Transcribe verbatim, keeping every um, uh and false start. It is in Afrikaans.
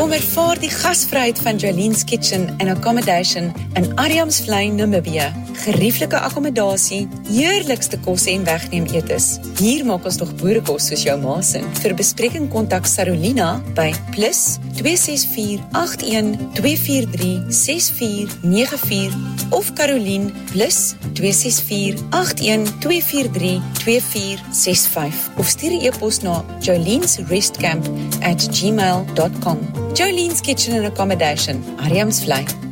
Kom ervaar die gasvryheid van Jolene's Kitchen and Accommodation in Ariamsvlei, Namibië. Gerieflike akkommodasie, heerlikste kosse en wegneem etes. Hier maak ons nog boerekos soos jou ma se. Vir bespreking kontak Sarolina by plus twee ses vier agt een twee vier drie ses vier nege vier of Caroline plus twee ses vier agt een twee vier drie twee vier ses vyf of stuur die e-pos na jolenes rest camp at gmail dot com. Jolene's Kitchen and Accommodation, Ariamsvlei.